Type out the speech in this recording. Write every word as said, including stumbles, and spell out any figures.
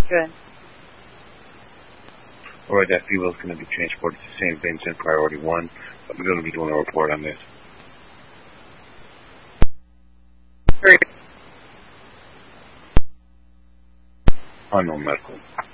Good. All right, that female is going to be transported to Saint Vincent, priority one. But we're going to be doing a report on this. Unknown medical.